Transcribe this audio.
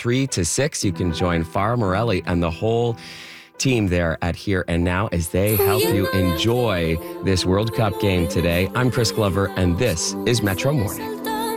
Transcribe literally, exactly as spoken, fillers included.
three to six. You can join Farah Morelli and the whole team there at Here and Now as they help you enjoy this World Cup game today. I'm Chris Glover, and this is Metro Morning.